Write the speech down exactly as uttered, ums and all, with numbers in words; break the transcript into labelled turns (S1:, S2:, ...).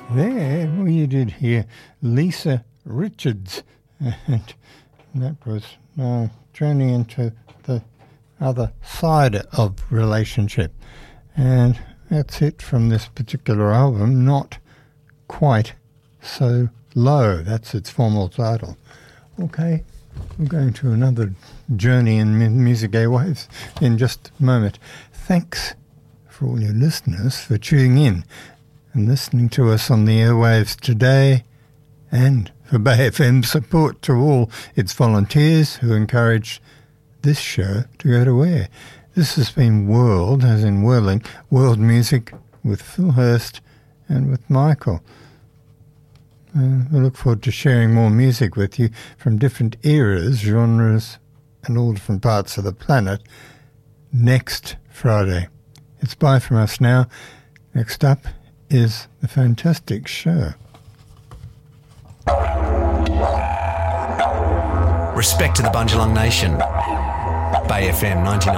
S1: There we did hear Lisa Richards, and that was uh, journey into the other side of relationship. And that's it from this particular album, Not Quite So Low. That's its formal title. Okay, we're going to another journey in music airwaves in just a moment. Thanks for all your listeners for tuning in and listening to us on the airwaves today, and for Bay F M's support to all its volunteers who encourage this show to go to air. This has been World, as in whirling, World Music with Phil Hurst and with Michael. Uh, we look forward to sharing more music with you from different eras, genres, and all different parts of the planet next Friday. It's bye from us now. Next up is The Fantastic Show.
S2: Respect to the Bundjalung Nation. Bay F M ninety-nine.